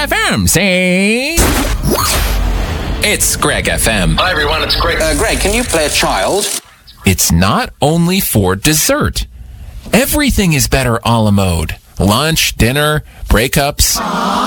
FM, say. It's Greg FM. Hi, everyone. It's Greg. Greg, can you play a child? It's not only for dessert. Everything is better a la mode. Lunch, dinner, breakups.